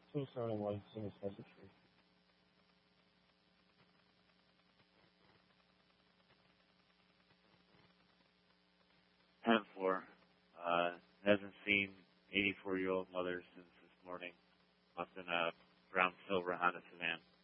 So sorry, I'm writing this message for you. 10-4. Hasn't seen 84-year-old mother since this morning. Up in a brown silver Honda sedan.